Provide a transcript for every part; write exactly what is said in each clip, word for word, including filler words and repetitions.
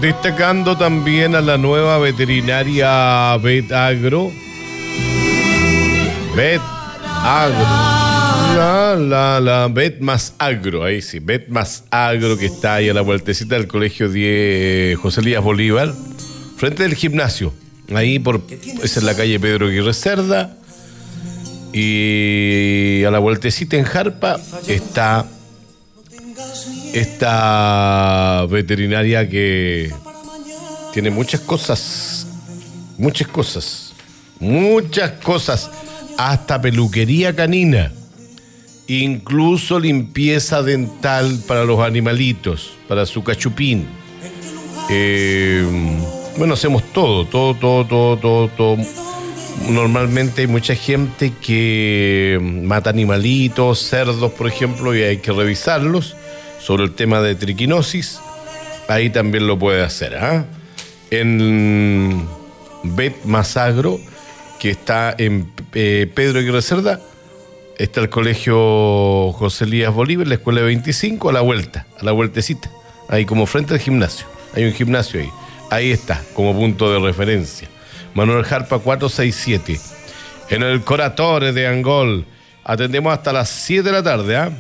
Destacando también a la nueva veterinaria Bet Agro. Bet Agro. La, la, la, Bet más Agro, ahí sí, Bet más Agro, que está ahí a la vueltecita del colegio diez, José Elías Bolívar, frente del gimnasio, ahí por, esa es la calle Pedro Aguirre Cerda, y a la vueltecita en Jarpa está esta veterinaria que tiene muchas cosas, muchas cosas, muchas cosas, hasta peluquería canina. Incluso limpieza dental para los animalitos, para su cachupín. Eh, bueno, hacemos todo, todo, todo, todo, todo, todo. Normalmente hay mucha gente que mata animalitos, cerdos, por ejemplo, y hay que revisarlos sobre el tema de triquinosis. Ahí también lo puede hacer, ¿eh? En Bet Masagro, que está en eh, Pedro Aguirre Cerda, está el colegio José Elías Bolívar, la escuela veinticinco, a la vuelta, a la vueltecita, ahí como frente al gimnasio. Hay un gimnasio ahí. Ahí está, como punto de referencia. Manuel Jarpa cuatrocientos sesenta y siete. En el Coratore de Angol. Atendemos hasta las siete de la tarde, ¿ah? ¿eh?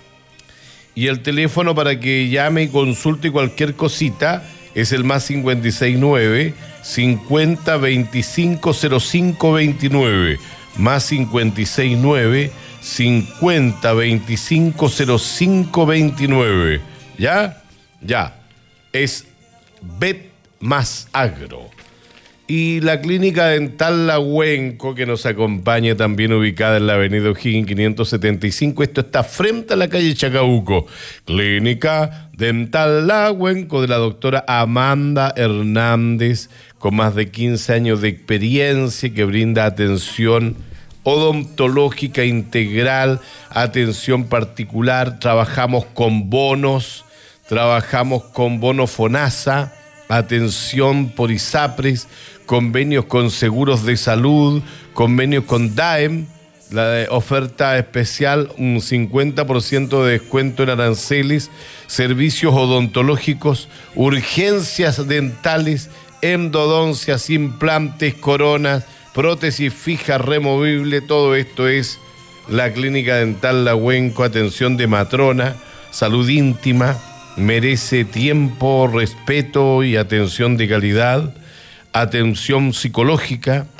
Y el teléfono para que llame y consulte cualquier cosita es el más cincuenta y seis nueve, cincuenta, veinticinco, cero cinco, veintinueve. Más cincuenta y seis nueve, cincuenta, veinticinco, cero cinco, veintinueve. ¿Ya? Ya. Es Bet más Agro. Y la clínica dental La Huenco, que nos acompaña, también ubicada en la avenida O'Higgins quinientos setenta y cinco. Esto está frente a la calle Chacabuco. Clínica dental La Huenco, de la doctora Amanda Hernández, con más de quince años de experiencia, que brinda atención odontológica integral, atención particular. Trabajamos con bonos, trabajamos con bono FONASA, atención por ISAPRES, convenios con seguros de salud, convenios con D A E M, la oferta especial, un cincuenta por ciento de descuento en aranceles, servicios odontológicos, urgencias dentales, endodoncias, implantes, coronas, prótesis fija, removible. Todo esto es la clínica dental La Huenco. Atención de matrona, salud íntima, merece tiempo, respeto y atención de calidad. Atención psicológica,